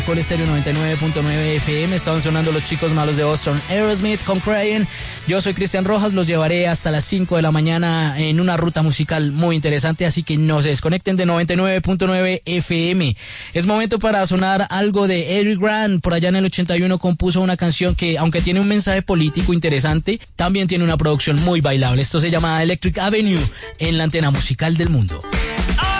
Estéreo 99.9 FM. Estaban sonando Los Chicos Malos de Boston, Aerosmith con Crying. Yo soy Cristian Rojas, los llevaré hasta las 5 de la mañana en una ruta musical muy interesante, así que no se desconecten de 99.9 FM. Es momento para sonar algo de Eric Grant. Por allá en el 81 compuso una canción que, aunque tiene un mensaje político interesante, también tiene una producción muy bailable. Esto se llama Electric Avenue en la antena musical del mundo.